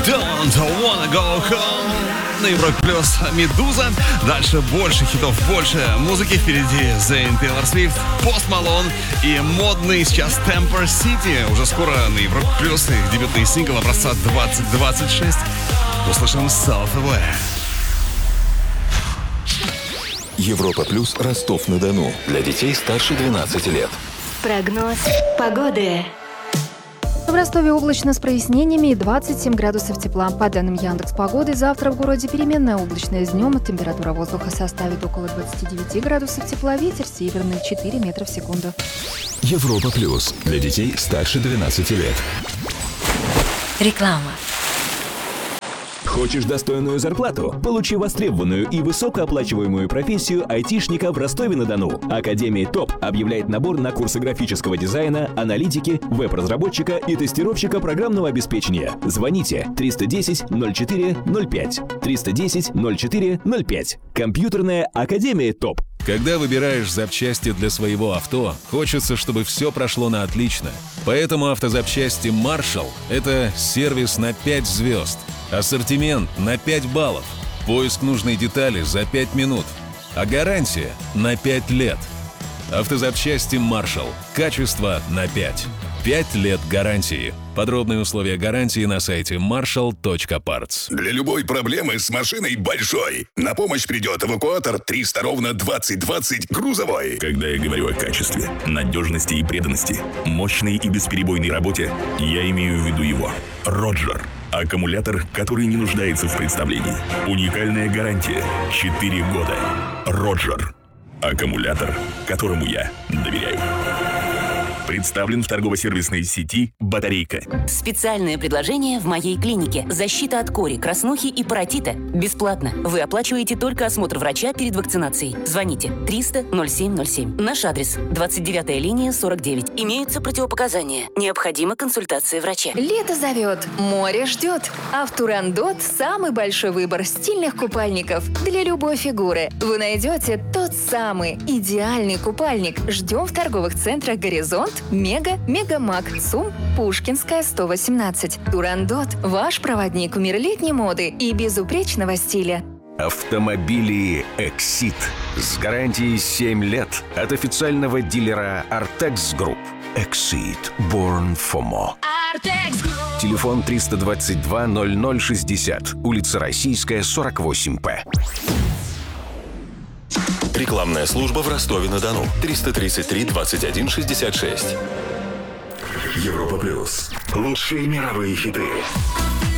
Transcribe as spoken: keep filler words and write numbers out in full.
Don't Wanna Go Home на Европе Плюс. Медуза. Дальше больше хитов, больше музыки. Впереди Зейн, Тейлор Свифт, Пост Малон и модный сейчас Temper City. Уже скоро на Европе Плюс их дебютный сингл образца двадцать двадцать шесть. Услышим South Away. Европа Плюс, Ростов-на-Дону. Для детей старше двенадцати лет. Прогноз погоды. В Ростове облачно с прояснениями и двадцать семь градусов тепла. По данным Яндекс.Погоды, завтра в городе переменная облачность. Днем температура воздуха составит около двадцати девяти градусов тепла. Ветер северный четыре метра в секунду. Европа Плюс. Для детей старше двенадцати лет. Реклама. Хочешь достойную зарплату? Получи востребованную и высокооплачиваемую профессию айтишника в Ростове-на-Дону. Академия ТОП объявляет набор на курсы графического дизайна, аналитики, веб-разработчика и тестировщика программного обеспечения. Звоните триста десять ноль четыре ноль пять. триста десять ноль четыре ноль пять. Компьютерная академия ТОП. Когда выбираешь запчасти для своего авто, хочется, чтобы все прошло на отлично. Поэтому автозапчасти Marshall – это сервис на пять звезд. Ассортимент на пять баллов. Поиск нужной детали за пять минут. А гарантия на пять лет. Автозапчасти Marshall. Качество на пять. пять лет гарантии. Подробные условия гарантии на сайте маршалл точка партс. Для любой проблемы с машиной большой на помощь придет эвакуатор триста ровно двадцать двадцать грузовой. Когда я говорю о качестве, надежности и преданности, мощной и бесперебойной работе, я имею в виду его. Роджер. Аккумулятор, который не нуждается в представлении. Уникальная гарантия. четыре года. Роджер. Аккумулятор, которому я доверяю. Представлен в торгово-сервисной сети «Батарейка». Специальное предложение в моей клинике. Защита от кори, краснухи и паротита. Бесплатно. Вы оплачиваете только осмотр врача перед вакцинацией. Звоните триста ноль семь ноль семь. Наш адрес – двадцать девятая линия, сорок девять. Имеются противопоказания. Необходима консультация врача. Лето зовет, море ждет. А в Турандот самый большой выбор стильных купальников для любой фигуры. Вы найдете тот самый идеальный купальник. Ждем в торговых центрах «Горизонт», Мега, Мегамаг, ЦУМ, Пушкинская, сто восемнадцать. Турандот – ваш проводник в мир летней моды и безупречного стиля. Автомобили Exit с гарантией семь лет от официального дилера Artex Group. Exit. Born for more. Телефон триста двадцать два ноль ноль шестьдесят. Улица Российская, сорок восемь П. Рекламная служба в Ростове-на-Дону. триста тридцать три двадцать один шестьдесят шесть. Европа Плюс. Лучшие мировые хиты.